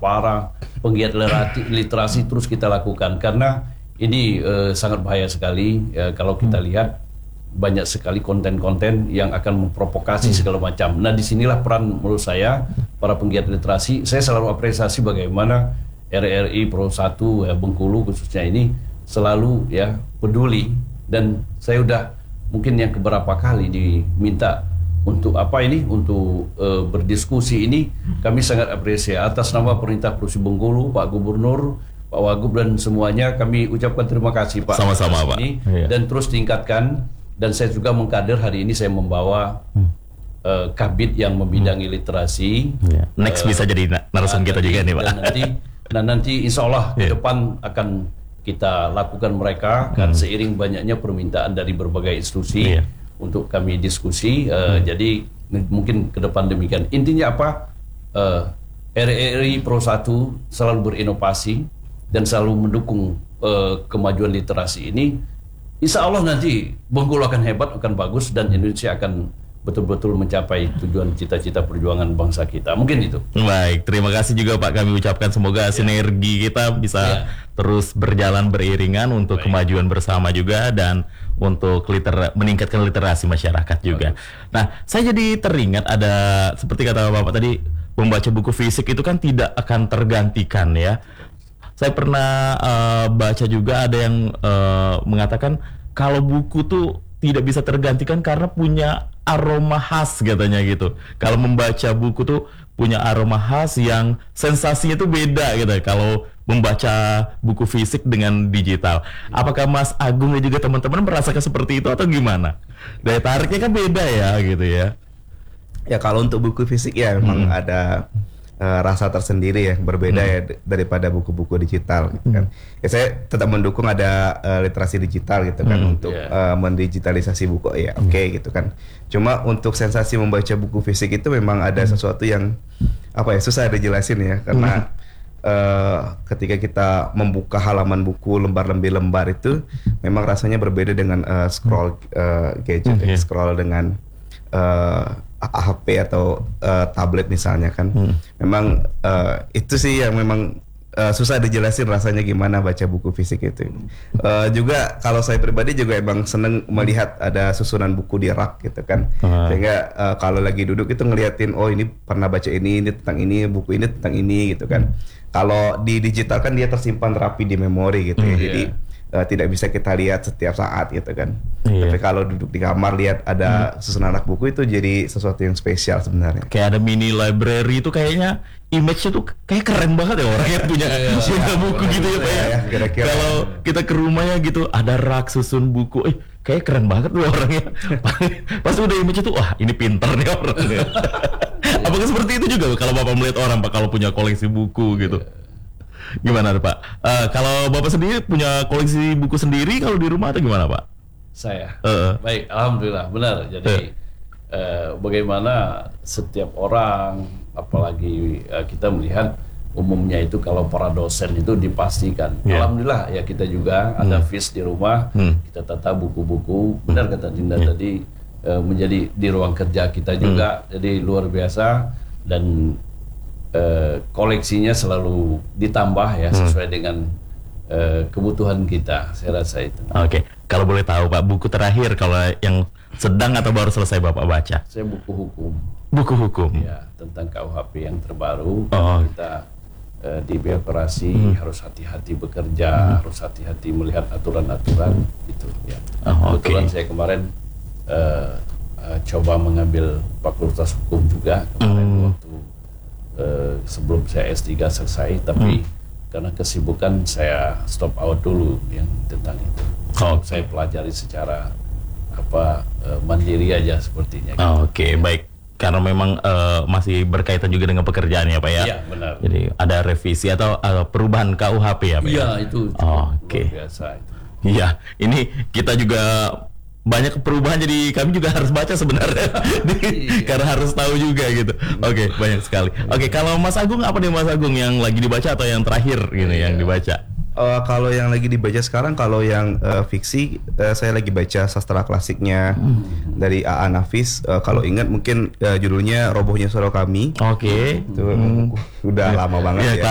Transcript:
para penggiat literasi terus kita lakukan, karena ini sangat bahaya sekali kalau kita lihat banyak sekali konten-konten yang akan memprovokasi segala macam. Nah, disinilah peran menurut saya para penggiat literasi. Saya selalu apresiasi bagaimana RRI Pro 1 Bengkulu khususnya ini selalu ya peduli, dan saya udah mungkin yang keberapa kali diminta untuk untuk berdiskusi ini. Kami sangat apresiasi atas nama pemerintah Provinsi Bengkulu, Pak Gubernur, Pak Wagub dan semuanya, kami ucapkan terima kasih Pak. Sama-sama Pak. Dan terus tingkatkan, dan saya juga mengkader hari ini saya membawa kabid yang membidangi literasi. Next bisa jadi narasumber kita juga nih Pak. Dan nanti insya Allah ke depan akan kita lakukan mereka, kan seiring banyaknya permintaan dari berbagai institusi untuk kami diskusi. Jadi mungkin ke depan demikian. Intinya apa? RRI Pro 1 selalu berinovasi dan selalu mendukung kemajuan literasi ini. Insya Allah nanti Bengkulu akan hebat, akan bagus, dan Indonesia akan betul-betul mencapai tujuan cita-cita perjuangan bangsa kita. Mungkin itu. Baik, terima kasih juga Pak, kami ucapkan semoga sinergi kita bisa terus berjalan beriringan untuk kemajuan bersama juga, dan untuk meningkatkan literasi masyarakat juga. Nah, saya jadi teringat ada, seperti kata Bapak tadi, membaca buku fisik itu kan tidak akan tergantikan ya. Saya pernah baca juga ada yang mengatakan kalau buku tuh tidak bisa tergantikan karena punya aroma khas katanya gitu. Kalau membaca buku tuh punya aroma khas yang sensasinya tuh beda gitu kalau membaca buku fisik dengan digital. Apakah Mas Agung dan juga teman-teman merasakan seperti itu atau gimana? Daya tariknya kan beda ya gitu ya. Ya kalau untuk buku fisik ya memang ada rasa tersendiri ya, berbeda ya daripada buku-buku digital gitu kan. Ya saya tetap mendukung ada literasi digital gitu kan untuk mendigitalisasi buku ya oke gitu kan. Cuma untuk sensasi membaca buku fisik itu memang ada sesuatu yang susah dijelasin ya, karena ketika kita membuka halaman buku lembar demi lembar itu memang rasanya berbeda dengan scroll gadget, scroll dengan HP atau tablet misalnya kan. Memang itu sih yang memang susah dijelasin rasanya gimana baca buku fisik itu. Juga kalau saya pribadi juga emang seneng melihat ada susunan buku di rak gitu kan. Sehingga kalau lagi duduk itu ngeliatin, oh ini pernah baca ini tentang ini, buku ini tentang ini gitu kan. Kalau di digital kan dia tersimpan rapi di memori gitu ya. Jadi tidak bisa kita lihat setiap saat gitu kan. Tapi kalau duduk di kamar lihat ada susunan rak buku itu jadi sesuatu yang spesial sebenarnya. Kayak ada mini library itu kayaknya image-nya tuh kayak keren banget ya orang yang punya buku gitu ya Pak ya. Kalau kita ke rumahnya gitu ada rak susun buku, kayak keren banget tuh orangnya. Pas udah image-nya tuh, wah ini pinter nih orangnya. Apakah seperti itu juga kalau Bapak melihat orang Pak kalau punya koleksi buku gitu? Gimana Pak? Kalau Bapak sendiri punya koleksi buku sendiri kalau di rumah atau gimana Pak? Saya? Baik, alhamdulillah benar. Jadi bagaimana setiap orang, apalagi kita melihat umumnya itu kalau para dosen itu dipastikan. Alhamdulillah ya kita juga ada FIS di rumah, kita tata buku-buku. Benar kata Dinda tadi, menjadi di ruang kerja kita juga. Jadi luar biasa, dan koleksinya selalu ditambah ya sesuai dengan kebutuhan kita, saya rasa itu. Oke, kalau boleh tahu Pak, buku terakhir kalau yang sedang atau baru selesai Bapak baca? Saya buku hukum. Buku hukum? Ya, tentang KUHP yang terbaru. Kita di birokrasi harus hati-hati bekerja, harus hati-hati melihat aturan-aturan itu ya. Kebetulan saya kemarin coba mengambil fakultas hukum juga kemarin waktu sebelum saya S3 selesai, tapi karena kesibukan saya stop out dulu yang tentang itu. Saya pelajari secara mandiri aja sepertinya. Oke, baik. Karena memang masih berkaitan juga dengan pekerjaan ya Pak ya. Iya benar. Jadi ada revisi atau perubahan KUHP ya Pak? Iya itu luar biasa itu. Iya, ini kita juga banyak perubahan, jadi kami juga harus baca sebenarnya. Karena harus tahu juga gitu. Oke, banyak sekali. Oke, kalau Mas Agung apa nih Mas Agung yang lagi dibaca atau yang terakhir gitu yang dibaca? Kalau yang lagi dibaca sekarang, kalau yang fiksi, saya lagi baca sastra klasiknya dari A.A. Nafis. Kalau ingat mungkin judulnya Robohnya Surau Kami. Oke. Itu udah lama banget ya.